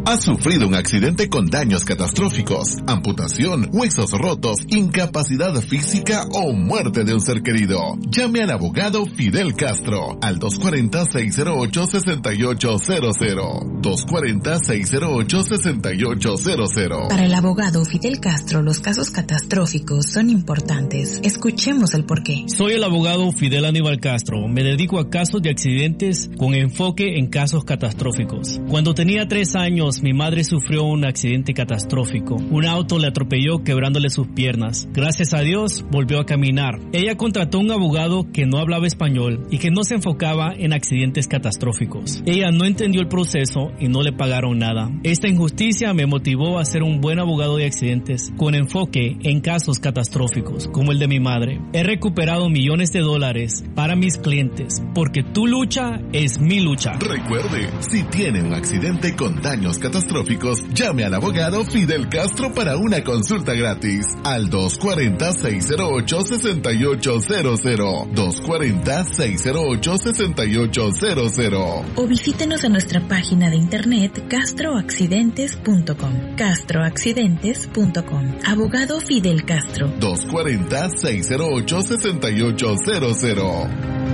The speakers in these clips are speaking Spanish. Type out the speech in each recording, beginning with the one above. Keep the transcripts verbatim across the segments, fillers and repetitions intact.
¿Has sufrido un accidente con daños catastróficos, amputación, huesos rotos, incapacidad física o muerte de un ser querido? Llame al abogado Fidel Castro al dos cuatro cero, seis cero ocho, seis ocho cero cero. dos cuatro cero, seis cero ocho, seis ocho cero cero. Para el abogado Fidel Castro, los casos catastróficos son importantes. Escuchemos el porqué. Soy el abogado Fidel Aníbal Castro. Me dedico a casos de accidentes con enfoque en casos catastróficos. Cuando tenía tres años, mi madre sufrió un accidente catastrófico. Un auto le atropelló quebrándole sus piernas. Gracias a Dios, volvió a caminar. Ella contrató un abogado que no hablaba español y que no se enfocaba en accidentes catastróficos. Ella no entendió el proceso y no le pagaron nada. Esta injusticia me motivó a ser un buen abogado de accidentes con enfoque en casos catastróficos, como el de mi madre. He recuperado millones de dólares para mis clientes, porque tu lucha es mi lucha. Recuerde, si tiene un accidente con daños catastróficos, llame al abogado Fidel Castro para una consulta gratis al dos cuatro cero, seis cero ocho, seis ocho cero cero. dos cuatro cero, seis cero ocho, seis ocho cero cero. O visítenos en nuestra página de internet castro accidentes punto com. castro accidentes punto com. Abogado Fidel Castro. dos cuatro cero, seis cero ocho, seis ocho cero cero.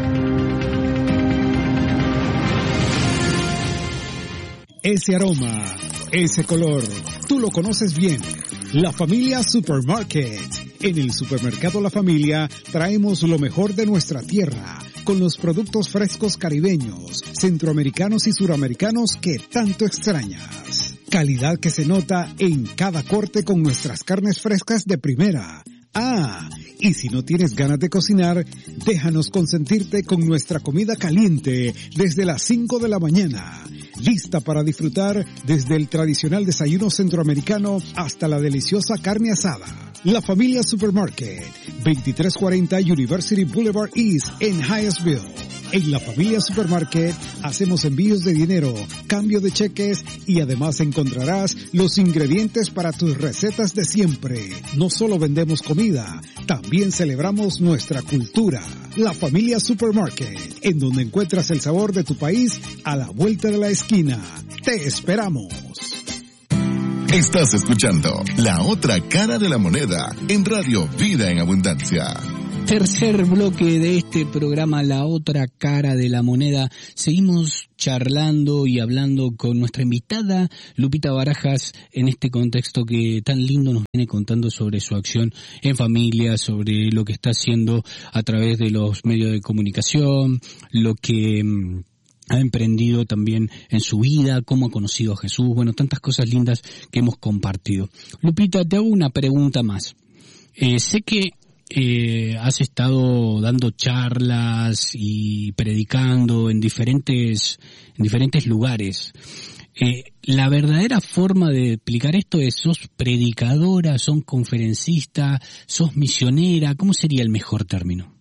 Ese aroma, ese color, tú lo conoces bien. La Familia Supermarket. En el supermercado La Familia traemos lo mejor de nuestra tierra, con los productos frescos caribeños, centroamericanos y suramericanos que tanto extrañas. Calidad que se nota en cada corte con nuestras carnes frescas de primera. Ah, y si no tienes ganas de cocinar, déjanos consentirte con nuestra comida caliente desde las cinco de la mañana. Lista para disfrutar desde el tradicional desayuno centroamericano hasta la deliciosa carne asada. La Familia Supermarket, veintitrés cuarenta University Boulevard East en Hyattsville. En La Familia Supermarket hacemos envíos de dinero, cambio de cheques y además encontrarás los ingredientes para tus recetas de siempre. No solo vendemos comida, también celebramos nuestra cultura. La Familia Supermarket, en donde encuentras el sabor de tu país a la vuelta de la esquina. ¡Te esperamos! Estás escuchando La Otra Cara de la Moneda en Radio Vida en Abundancia. Tercer bloque de este programa, La Otra Cara de la Moneda. Seguimos charlando y hablando con nuestra invitada Lupita Barajas en este contexto que tan lindo nos viene contando sobre su acción en familia, sobre lo que está haciendo a través de los medios de comunicación, lo que mmm, ha emprendido también en su vida, cómo ha conocido a Jesús, bueno, tantas cosas lindas que hemos compartido. Lupita, te hago una pregunta más. Eh, sé que Eh, has estado dando charlas y predicando en diferentes en diferentes lugares. Eh, la verdadera forma de explicar esto es: ¿sos predicadora, sos conferencista, sos misionera? ¿Cómo sería el mejor término?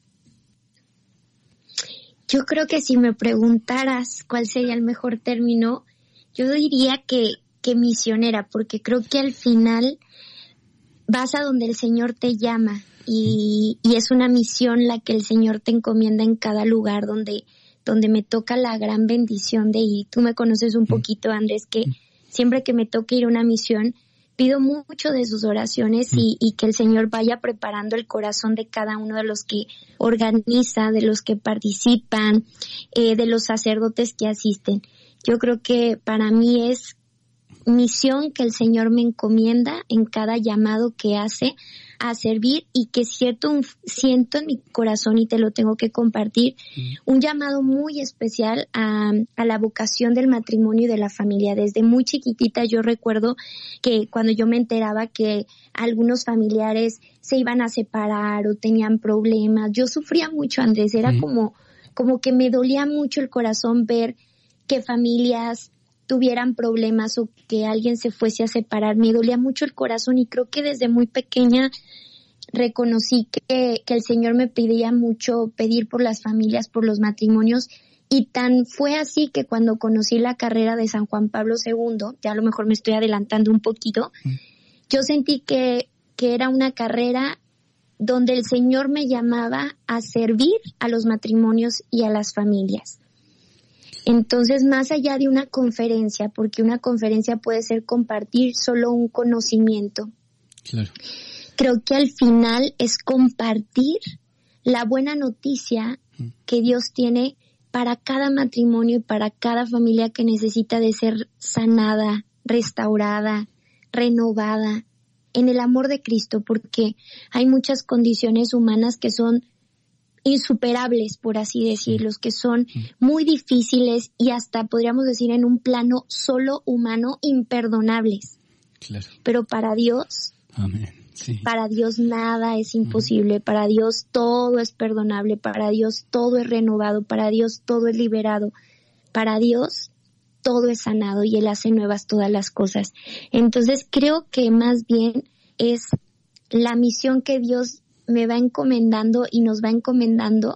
Yo creo que si me preguntaras cuál sería el mejor término, yo diría que, que misionera, porque creo que al final vas a donde el Señor te llama. Y, y es una misión la que el Señor te encomienda en cada lugar donde, donde me toca la gran bendición de ir. Tú me conoces un poquito, Andrés, que siempre que me toca ir a una misión, pido mucho de sus oraciones y, y que el Señor vaya preparando el corazón de cada uno de los que organiza, de los que participan, eh, de los sacerdotes que asisten. Yo creo que para mí es misión que el Señor me encomienda en cada llamado que hace a servir, y que cierto, un, siento en mi corazón, y te lo tengo que compartir, un llamado muy especial a, a la vocación del matrimonio y de la familia. Desde muy chiquitita yo recuerdo que cuando yo me enteraba que algunos familiares se iban a separar o tenían problemas, yo sufría mucho, Andrés, era uh-huh. como, como que me dolía mucho el corazón ver que familias tuvieran problemas o que alguien se fuese a separar. Me dolía mucho el corazón, y creo que desde muy pequeña reconocí que, que el Señor me pedía mucho pedir por las familias, por los matrimonios, y tan fue así que cuando conocí la carrera de San Juan Pablo segundo, ya a lo mejor me estoy adelantando un poquito, mm. yo sentí que, que era una carrera donde el Señor me llamaba a servir a los matrimonios y a las familias. Entonces, más allá de una conferencia, porque una conferencia puede ser compartir solo un conocimiento, claro. Creo que al final es compartir la buena noticia que Dios tiene para cada matrimonio y para cada familia que necesita de ser sanada, restaurada, renovada en el amor de Cristo, porque hay muchas condiciones humanas que son insuperables, por así decirlo, que son muy difíciles y hasta podríamos decir en un plano solo humano imperdonables. Claro. Pero para Dios, amén. Sí. Para Dios nada es imposible, uh-huh. Para Dios todo es perdonable, para Dios todo es renovado, para Dios todo es liberado, para Dios todo es sanado y Él hace nuevas todas las cosas. Entonces creo que más bien es la misión que Dios me va encomendando y nos va encomendando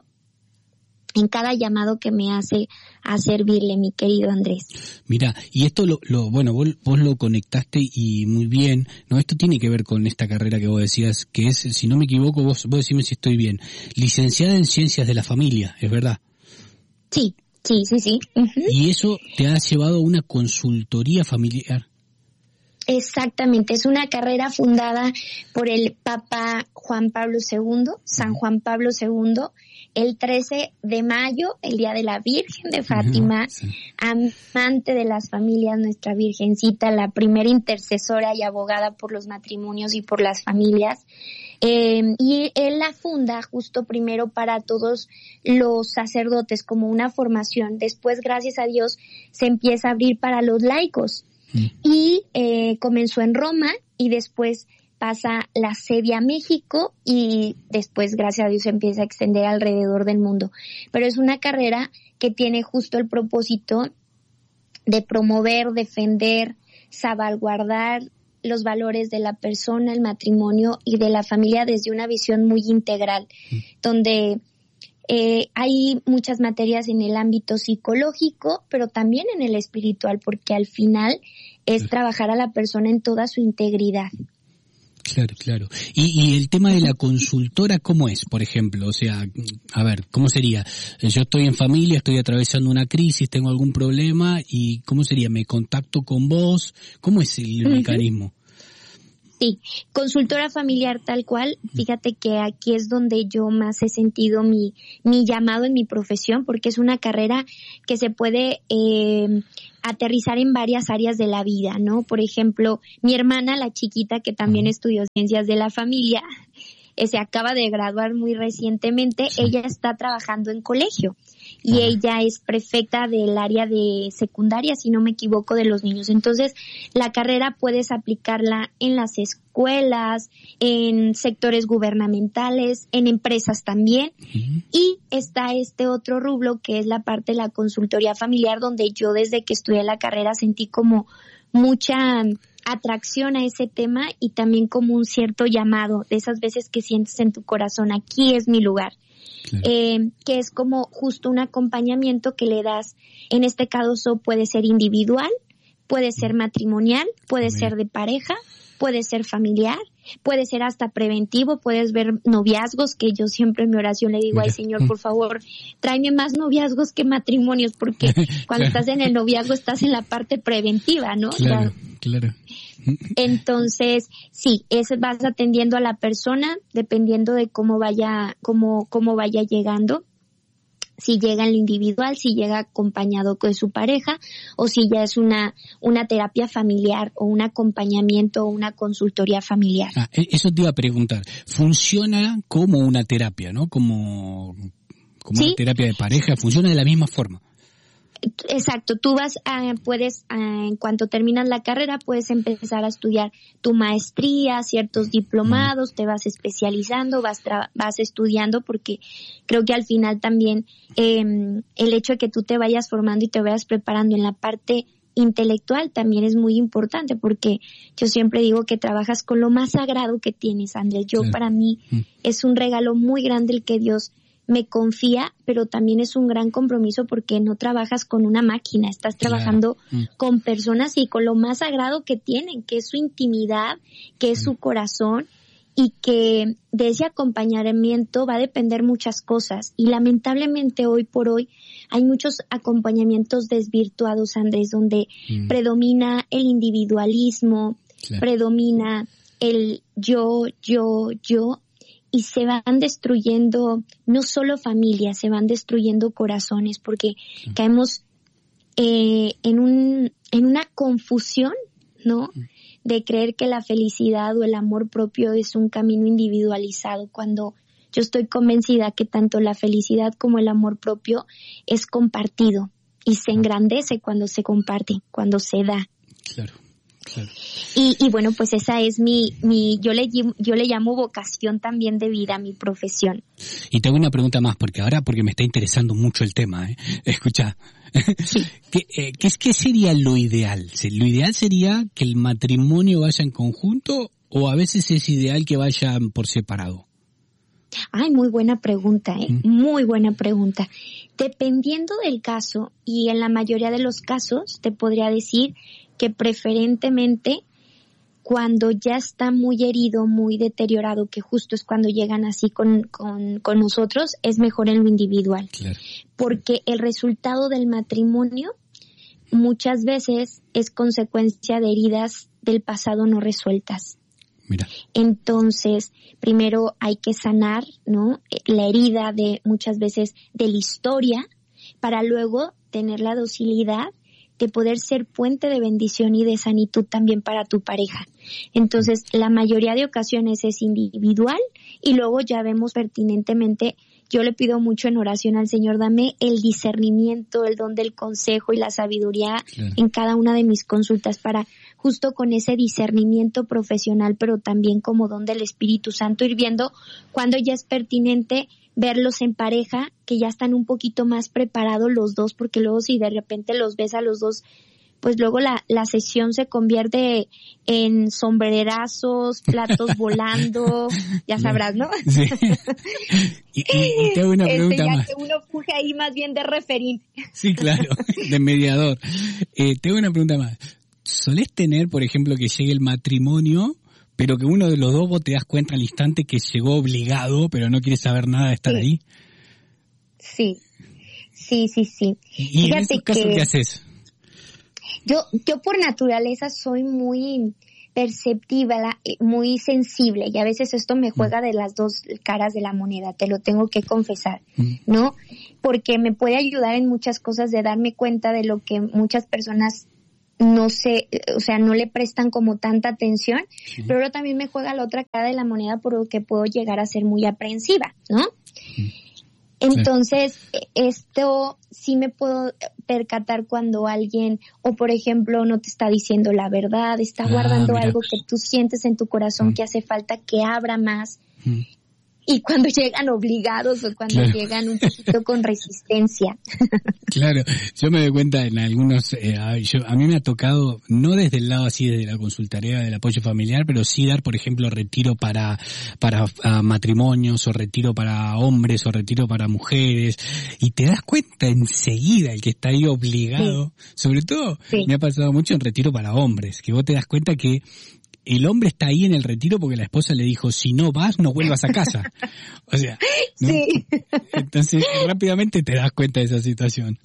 en cada llamado que me hace a servirle, mi querido Andrés. Mira, y esto lo, lo bueno, vos, vos lo conectaste y muy bien, ¿no? Esto tiene que ver con esta carrera que vos decías, que es, si no me equivoco, vos, vos decime si estoy bien, licenciada en Ciencias de la Familia, ¿es verdad? Sí, sí, sí, sí. Uh-huh. Y eso te ha llevado a una consultoría familiar. Exactamente, es una carrera fundada por el Papa Juan Pablo segundo, San Juan Pablo segundo, el trece de mayo, el Día de la Virgen de Fátima, sí. Amante de las familias, nuestra Virgencita, la primera intercesora y abogada por los matrimonios y por las familias. Eh, y él la funda justo primero para todos los sacerdotes como una formación. Después, gracias a Dios, se empieza a abrir para los laicos. Mm. Y eh, comenzó en Roma y después pasa la sede a México y después, gracias a Dios, se empieza a extender alrededor del mundo. Pero es una carrera que tiene justo el propósito de promover, defender, salvaguardar los valores de la persona, el matrimonio y de la familia desde una visión muy integral, mm. donde eh, hay muchas materias en el ámbito psicológico, pero también en el espiritual, porque al final es sí. trabajar a la persona en toda su integridad. Claro, claro. Y, y el tema de la consultora, ¿cómo es, por ejemplo? O sea, a ver, ¿cómo sería? Yo estoy en familia, estoy atravesando una crisis, tengo algún problema, y ¿cómo sería? ¿Me contacto con vos? ¿Cómo es el uh-huh. mecanismo? Sí, consultora familiar tal cual. Fíjate que aquí es donde yo más he sentido mi, mi llamado en mi profesión, porque es una carrera que se puede eh, aterrizar en varias áreas de la vida, ¿no? Por ejemplo, mi hermana, la chiquita, que también estudió Ciencias de la Familia, eh, se acaba de graduar muy recientemente, sí. Ella está trabajando en colegio. Y Ajá. ella es prefecta del área de secundaria, si no me equivoco, de los niños. Entonces, la carrera puedes aplicarla en las escuelas, en sectores gubernamentales, en empresas también. Uh-huh. Y está este otro rubro que es la parte de la consultoría familiar, donde yo desde que estudié la carrera sentí como mucha atracción a ese tema y también como un cierto llamado, de esas veces que sientes en tu corazón, aquí es mi lugar. Claro. Eh, que es como justo un acompañamiento que le das, en este caso puede ser individual, puede ser matrimonial, puede Amén. Ser de pareja, puede ser familiar, puede ser hasta preventivo, puedes ver noviazgos, que yo siempre en mi oración le digo, Mira. Ay Señor, por favor, tráeme más noviazgos que matrimonios, porque cuando claro. estás en el noviazgo estás en la parte preventiva, ¿no? Claro, ya. claro. Entonces, sí, es, vas atendiendo a la persona dependiendo de cómo vaya, cómo, cómo vaya llegando. Si llega en lo individual, si llega acompañado con su pareja, o si ya es una, una terapia familiar, o un acompañamiento, o una consultoría familiar. Ah, eso te iba a preguntar. ¿Funciona como una terapia, no? Como, como ¿Sí? una terapia de pareja, ¿funciona de la misma forma? Exacto, tú vas a, puedes, a, en cuanto terminas la carrera, puedes empezar a estudiar tu maestría, ciertos diplomados, te vas especializando, vas tra- vas estudiando, porque creo que al final también eh, el hecho de que tú te vayas formando y te vayas preparando en la parte intelectual también es muy importante, porque yo siempre digo que trabajas con lo más sagrado que tienes, Andrés. Yo, sí. para mí, es un regalo muy grande el que Dios me confía, pero también es un gran compromiso porque no trabajas con una máquina, estás trabajando claro. mm. con personas y con lo más sagrado que tienen, que es su intimidad, que es mm. su corazón, y que de ese acompañamiento va a depender muchas cosas. Y lamentablemente hoy por hoy hay muchos acompañamientos desvirtuados, Andrés, donde mm. predomina el individualismo, claro. predomina el yo, yo, yo, y se van destruyendo no solo familias, se van destruyendo corazones, porque sí. caemos eh, en un en una confusión, ¿no? Sí. de creer que la felicidad o el amor propio es un camino individualizado, cuando yo estoy convencida que tanto la felicidad como el amor propio es compartido y se engrandece cuando se comparte, cuando se da. Claro. Claro. Y, y bueno, pues esa es mi, mi, yo le, yo le llamo vocación también de vida, mi profesión. Y te hago una pregunta más, porque ahora, porque me está interesando mucho el tema, ¿eh? Escucha, sí. ¿Qué, eh, ¿qué, ¿qué sería lo ideal? ¿Lo ideal sería que el matrimonio vaya en conjunto o a veces es ideal que vayan por separado? Ay, muy buena pregunta, ¿eh? ¿Mm? Muy buena pregunta. Dependiendo del caso, y en la mayoría de los casos, te podría decir que preferentemente cuando ya está muy herido, muy deteriorado, que justo es cuando llegan así con, con, con nosotros, es mejor en lo individual. Claro. Porque el resultado del matrimonio muchas veces es consecuencia de heridas del pasado no resueltas. Mira. Entonces, primero hay que sanar, ¿no? La herida de muchas veces de la historia, para luego tener la docilidad de poder ser puente de bendición y de sanitud también para tu pareja. Entonces, la mayoría de ocasiones es individual y luego ya vemos pertinentemente, yo le pido mucho en oración al Señor, dame el discernimiento, el don del consejo y la sabiduría claro. en cada una de mis consultas para justo con ese discernimiento profesional, pero también como don del Espíritu Santo, ir viendo cuando ya es pertinente verlos en pareja, que ya están un poquito más preparados los dos, porque luego si de repente los ves a los dos, pues luego la, la sesión se convierte en sombrerazos, platos volando, ya sabrás, ¿no? Sí. Y, y, y te hago una pregunta este, ya más. que uno fuge ahí más bien de referir. Sí, claro, de mediador. Eh, te hago una pregunta más. ¿Solés tener, por ejemplo, que llegue el matrimonio, pero que uno de los dos vos te das cuenta al instante que llegó obligado, pero no quiere saber nada de estar sí. ahí? Sí, sí, sí, sí. ¿Y Fíjate en esos casos que qué haces? Yo, yo por naturaleza soy muy perceptiva, muy sensible, y a veces esto me juega de las dos caras de la moneda, te lo tengo que confesar, ¿no? Porque me puede ayudar en muchas cosas de darme cuenta de lo que muchas personas no sé, o sea, no le prestan como tanta atención, sí. pero también me juega la otra cara de la moneda por lo que puedo llegar a ser muy aprensiva, ¿no? Sí. Entonces, sí. esto sí me puedo percatar cuando alguien, o por ejemplo, no te está diciendo la verdad, está ah, guardando mira. algo que tú sientes en tu corazón mm. que hace falta que abra más. Mm. Y cuando llegan obligados o cuando claro. llegan un poquito con resistencia. Claro, yo me doy cuenta en algunos, eh, yo, a mí me ha tocado, no desde el lado así desde la consultoría del apoyo familiar, pero sí dar, por ejemplo, retiro para para uh, matrimonios, o retiro para hombres, o retiro para mujeres, y te das cuenta enseguida el que está ahí obligado, sí. sobre todo sí. me ha pasado mucho en retiro para hombres, que vos te das cuenta que el hombre está ahí en el retiro porque la esposa le dijo, si no vas, no vuelvas a casa. O sea, ¿no? Sí. Entonces rápidamente te das cuenta de esa situación.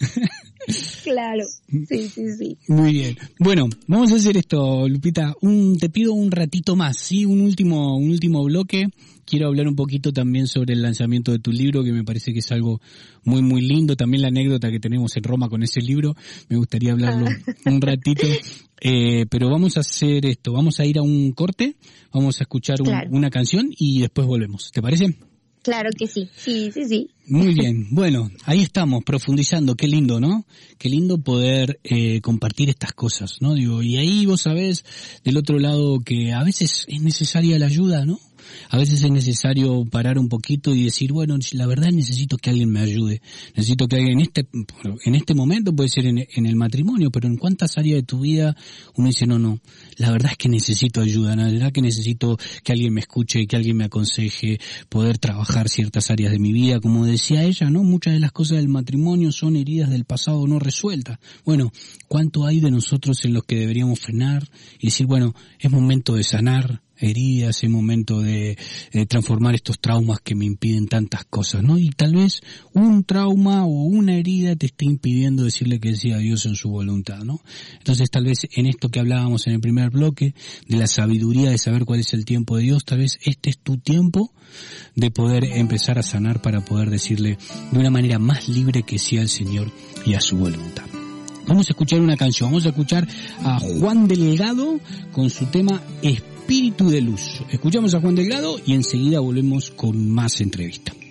Claro, sí, sí, sí. Muy bien. Bueno, vamos a hacer esto, Lupita. Un, te pido un ratito más, ¿sí? Un último, un último bloque. Quiero hablar un poquito también sobre el lanzamiento de tu libro, que me parece que es algo muy, muy lindo. También la anécdota que tenemos en Roma con ese libro. Me gustaría hablarlo ah. un ratito. Eh, pero vamos a hacer esto. Vamos a ir a un corte. Vamos a escuchar un, claro. una canción y después volvemos. ¿Te parece? Claro que sí, sí, sí, sí. Muy bien, bueno, ahí estamos, profundizando, qué lindo, ¿no? Qué lindo poder eh, compartir estas cosas, ¿no? Digo, y ahí vos sabés, del otro lado, que a veces es necesaria la ayuda, ¿no? A veces es necesario parar un poquito y decir, bueno, la verdad necesito que alguien me ayude. Necesito que alguien en este en este momento, puede ser en, en el matrimonio, pero en cuántas áreas de tu vida uno dice, no, no, la verdad es que necesito ayuda, la verdad que necesito que alguien me escuche, que alguien me aconseje, poder trabajar ciertas áreas de mi vida. Como decía ella, ¿no? Muchas de las cosas del matrimonio son heridas del pasado no resueltas. Bueno, ¿cuánto hay de nosotros en los que deberíamos frenar y decir, bueno, es momento de sanar? heridas, es momento de, de transformar estos traumas que me impiden tantas cosas, ¿no? Y tal vez un trauma o una herida te esté impidiendo decirle que sí a Dios en su voluntad, ¿no? Entonces tal vez en esto que hablábamos en el primer bloque, de la sabiduría de saber cuál es el tiempo de Dios, tal vez este es tu tiempo de poder empezar a sanar para poder decirle de una manera más libre que sí al Señor y a su voluntad. Vamos a escuchar una canción, vamos a escuchar a Juan Delgado con su tema Espíritu de Luz. Escuchamos a Juan Delgado y enseguida volvemos con más entrevista.